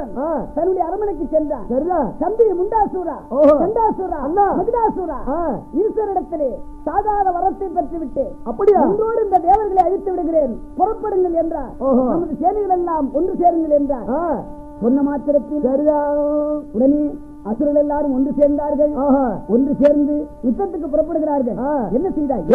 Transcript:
அசுரன் தன்னுடைய அரண்மனைக்கு சென்றான். தம்பி முண்டாசூரா, சண்டாசூரா, மகிடாசூரா ஈஸ்வரிடத்திலே சாதாரண வரத்தை பெற்றுவிட்டு அப்படியா இன்றோடு இந்த தேவர்களை அழித்து விடுகிறேன், புறப்படுங்கள் என்றார். நமது சேனைகள் எல்லாம் ஒன்று சேருங்கள் என்றார். சொன்ன மாத்திரத்தில் உடனே அசுரர்கள் எல்லாரும் ஒன்று சேர்ந்தார்கள். ஒன்று சேர்ந்து யுத்தத்துக்கு புறப்படுகிறார்கள். என்ன செய்தாய்?